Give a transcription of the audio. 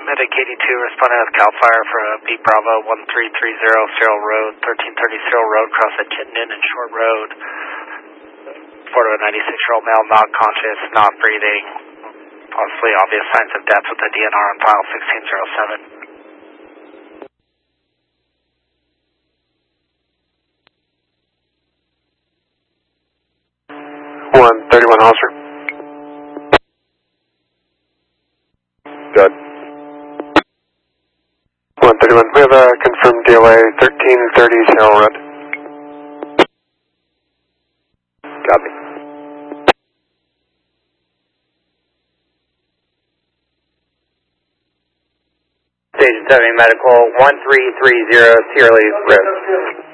Medic 82 responding with CAL FIRE for Beat Bravo 1330 Cyril Road, 1330 Cyril Road, cross at Chittenden and Short Road. Report of a 96-year-old male, not conscious, not breathing. Possibly obvious signs of death with a DNR on file 1607. 131 officer. Good. 131, we have a confirmed DOA 1330 Cyril Road. Copy. Station 70 Medical 1330 Sierra Leaf Road.